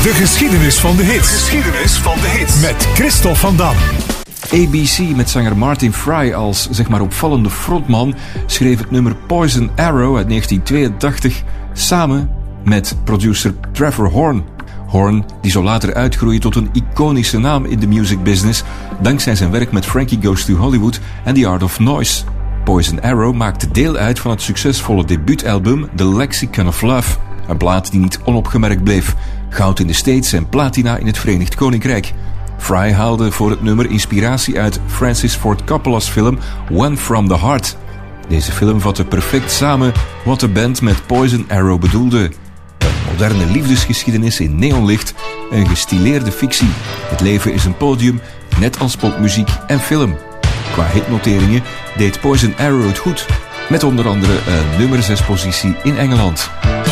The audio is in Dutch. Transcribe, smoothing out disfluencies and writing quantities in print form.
De geschiedenis van de hits. Geschiedenis van de hits. Met Christophe van Dam. ABC met zanger Martin Fry als zeg maar opvallende frontman schreef het nummer Poison Arrow uit 1982 samen met producer Trevor Horn. Horn die zou later uitgroeien tot een iconische naam in de music business dankzij zijn werk met Frankie Goes to Hollywood en The Art of Noise. Poison Arrow maakte deel uit van het succesvolle debuutalbum The Lexicon of Love. Een plaat die niet onopgemerkt bleef. Goud in de States en platina in het Verenigd Koninkrijk. Fry haalde voor het nummer inspiratie uit Francis Ford Coppola's film One from the Heart. Deze film vatte perfect samen wat de band met Poison Arrow bedoelde. Een moderne liefdesgeschiedenis in neonlicht, een gestileerde fictie. Het leven is een podium, net als popmuziek en film. Qua hitnoteringen deed Poison Arrow het goed, met onder andere een nummer 6 positie in Engeland.